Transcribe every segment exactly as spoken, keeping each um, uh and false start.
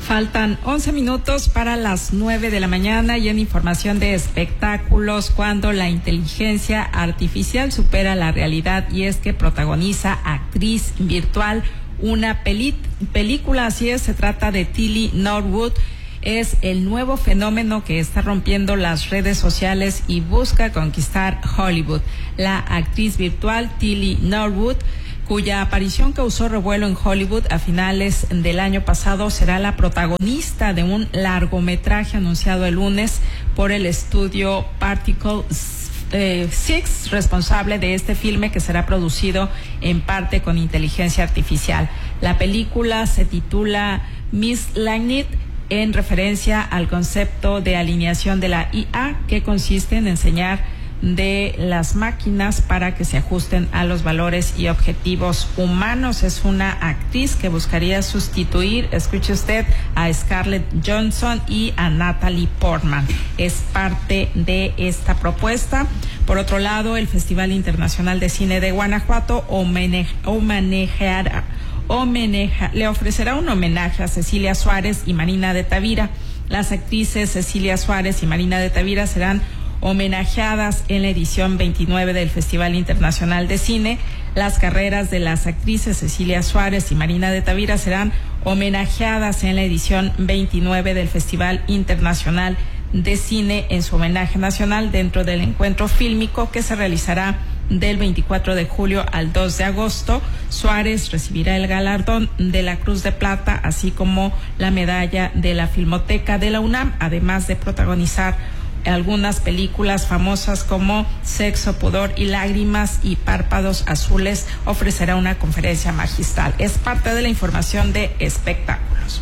Faltan once minutos para las nueve de la mañana y en información de espectáculos, cuando la inteligencia artificial supera la realidad, y es que protagoniza actriz virtual una peli- película, así es, se trata de Tilly Norwood. Es el nuevo fenómeno que está rompiendo las redes sociales y busca conquistar Hollywood. La actriz virtual Tilly Norwood, cuya aparición causó revuelo en Hollywood a finales del año pasado, será la protagonista de un largometraje anunciado el lunes por el estudio Particle eh, Six, responsable de este filme, que será producido en parte con inteligencia artificial. La película se titula Miss Langit, en referencia al concepto de alineación de la I A, que consiste en enseñar de las máquinas para que se ajusten a los valores y objetivos humanos. Es una actriz que buscaría sustituir, escuche usted, a Scarlett Johansson y a Natalie Portman. Es parte de esta propuesta. Por otro lado, el Festival Internacional de Cine de Guanajuato homenage, homenajeará Homenaje, le ofrecerá un homenaje a Cecilia Suárez y Marina de Tavira. Las actrices Cecilia Suárez y Marina de Tavira serán homenajeadas en la edición veintinueve del Festival Internacional de Cine. Las carreras de las actrices Cecilia Suárez y Marina de Tavira serán homenajeadas en la edición veintinueve del Festival Internacional de Cine en su homenaje nacional, dentro del encuentro fílmico que se realizará del veinticuatro de julio al dos de agosto. Suárez recibirá el galardón de la Cruz de Plata, así como la medalla de la Filmoteca de la UNAM, además de protagonizar algunas películas famosas como Sexo, Pudor y Lágrimas y Párpados Azules. Ofrecerá una conferencia magistral. Es parte de la información de espectáculos.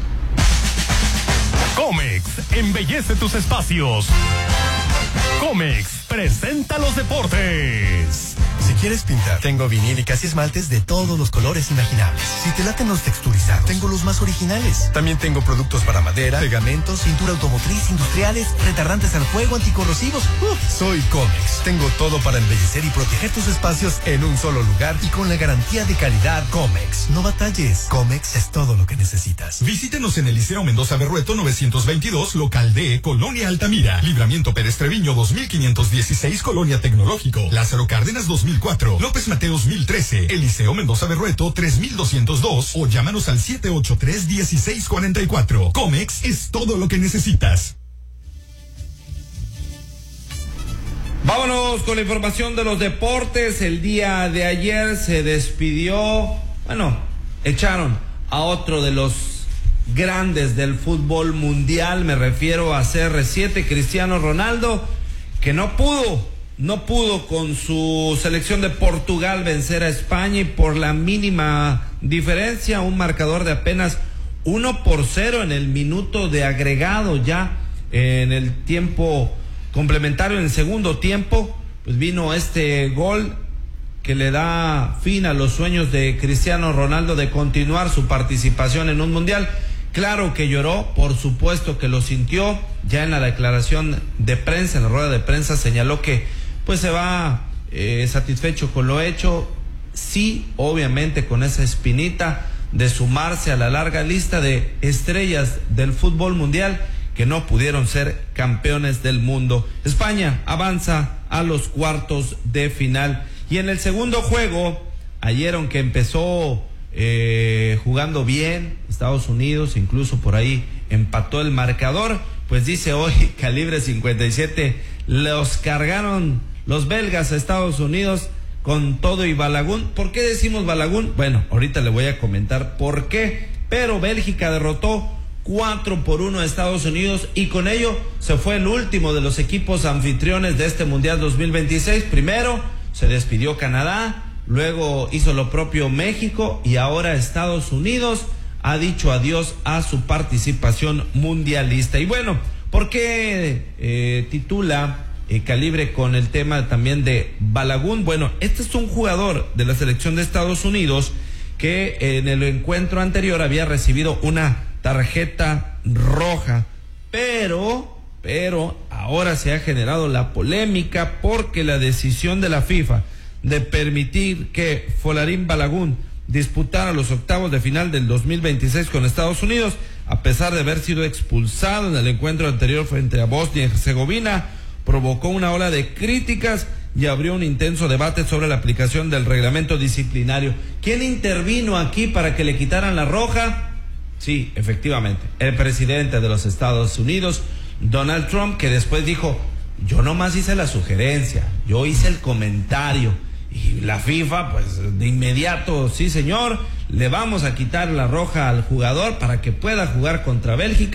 Comex embellece tus espacios. Comex presenta los deportes. Si quieres pintar, tengo vinílicas y esmaltes de todos los colores imaginables. Si te laten los texturizados, tengo los más originales. También tengo productos para madera, pegamentos, pintura automotriz, industriales, retardantes al fuego, anticorrosivos. Uf, soy Comex. Tengo todo para embellecer y proteger tus espacios en un solo lugar y con la garantía de calidad Comex. No batalles. Comex es todo lo que necesitas. Visítenos en el Liceo Mendoza Berrueto novecientos veintidós, local D, Colonia Altamira. Libramiento Pérez Treviño dos mil quinientos dieciséis, Colonia Tecnológico. Lázaro Cárdenas dos mil cuatro, López Mateos mil trece, el Liceo Mendoza Berrueto tres mil doscientos dos, o llámanos al siete ocho tres, uno seis cuatro cuatro. Comex es todo lo que necesitas. Vámonos con la información de los deportes. El día de ayer se despidió, bueno, echaron a otro de los grandes del fútbol mundial, me refiero a C R siete, Cristiano Ronaldo, que no pudo No pudo con su selección de Portugal vencer a España, y por la mínima diferencia, un marcador de apenas uno por cero en el minuto de agregado, ya en el tiempo complementario, en el segundo tiempo, pues vino este gol que le da fin a los sueños de Cristiano Ronaldo de continuar su participación en un mundial. Claro que lloró, por supuesto que lo sintió. Ya en la declaración de prensa, en la rueda de prensa, señaló que pues se va eh, satisfecho con lo hecho, sí, obviamente con esa espinita de sumarse a la larga lista de estrellas del fútbol mundial que no pudieron ser campeones del mundo. España avanza a los cuartos de final. Y en el segundo juego, ayer, aunque empezó eh, jugando bien Estados Unidos, incluso por ahí empató el marcador, pues dice hoy Calibre cincuenta y siete, los cargaron los belgas a Estados Unidos con todo y Balaguón. ¿Por qué decimos Balaguón? Bueno, ahorita le voy a comentar por qué. Pero Bélgica derrotó cuatro por uno a Estados Unidos, y con ello se fue el último de los equipos anfitriones de este Mundial dos mil veintiséis. Primero se despidió Canadá, luego hizo lo propio México, y ahora Estados Unidos ha dicho adiós a su participación mundialista. Y bueno, ¿por qué eh, titula Eh, Calibre con el tema también de Balaguón? Bueno, este es un jugador de la selección de Estados Unidos que eh, en el encuentro anterior había recibido una tarjeta roja, pero, pero ahora se ha generado la polémica porque la decisión de la FIFA de permitir que Folarín Balaguón disputara los octavos de final del dos mil veintiséis con Estados Unidos a pesar de haber sido expulsado en el encuentro anterior frente a Bosnia y Herzegovina, provocó una ola de críticas y abrió un intenso debate sobre la aplicación del reglamento disciplinario. ¿Quién intervino aquí para que le quitaran la roja? Sí, efectivamente, el presidente de los Estados Unidos, Donald Trump, que después dijo: yo nomás hice la sugerencia, yo hice el comentario. Y la FIFA, pues de inmediato: sí señor, le vamos a quitar la roja al jugador para que pueda jugar contra Bélgica.